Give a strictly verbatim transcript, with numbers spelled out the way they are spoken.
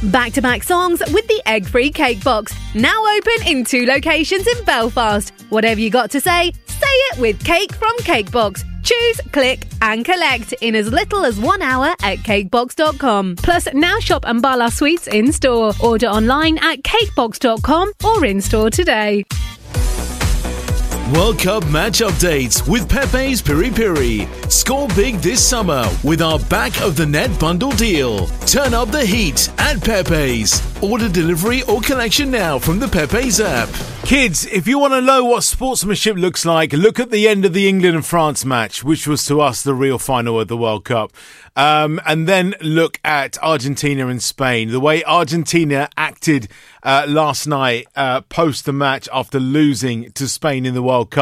Back-to-back songs with the egg-free cake box. Now open in two locations in Belfast. Whatever you got to say, say it with Cake from Cakebox. Choose, click and collect in as little as one hour at cakebox dot com. Plus, now shop Ambala Sweets in store. Order online at cakebox dot com or in store today. World Cup match updates with Pepe's Piri Piri. Score big this summer with our back of the net bundle deal. Turn up the heat at Pepe's. Order delivery or collection now from the Pepe's app. Kids, if you want to know what sportsmanship looks like, look at the end of the England and France match, which was to us the real final of the World Cup. Um, and then look at Argentina and Spain. The way Argentina acted uh, last night uh, post the match after losing to Spain in the World Cup.